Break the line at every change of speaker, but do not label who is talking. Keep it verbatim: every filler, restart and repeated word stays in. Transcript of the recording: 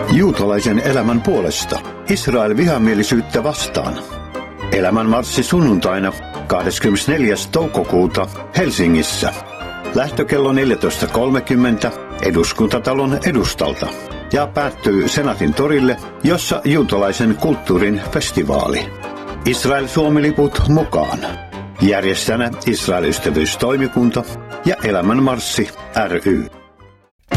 Juutalaisen elämän puolesta. Israel vihamielisyyttä vastaan. Elämänmarssi sunnuntaina kahdeskymmenesneljäs toukokuuta Helsingissä. Lähtökello neljätoista kolmekymmentä Eduskuntatalon edustalta ja päättyy Senaatin torille, jossa juutalaisen kulttuurin festivaali. Israel-Suomi-liput mukaan. Järjestäjänä Israel-ystävyystoimikunta ja Elämänmarssi ry.